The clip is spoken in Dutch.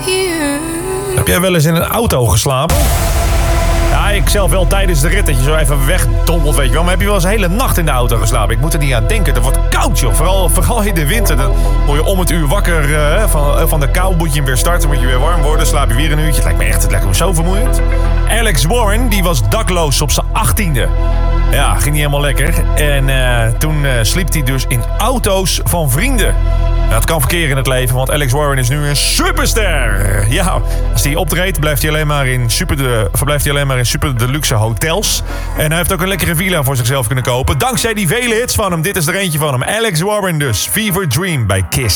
Heb jij wel eens in een auto geslapen? Ja, ik zelf wel tijdens de rit dat je zo even wegdommelt, weet je wel. Maar heb je wel eens een hele nacht in de auto geslapen? Ik moet er niet aan denken. Het wordt koud, joh. Vooral in de winter. Dan word je om het uur wakker van de kou. Moet je hem weer starten, moet je weer warm worden. Slaap je weer een uurtje. Het lijkt me zo vermoeiend. Alex Warren, die was dakloos op zijn 18e. Ja, ging niet helemaal lekker. En toen sliep hij dus in auto's van vrienden. Het kan verkeren in het leven, want Alex Warren is nu een superster. Ja, als hij optreedt, verblijft hij alleen maar in super deluxe hotels. En hij heeft ook een lekkere villa voor zichzelf kunnen kopen. Dankzij die vele hits van hem. Dit is er eentje van hem. Alex Warren dus. Fever Dream bij Kiss.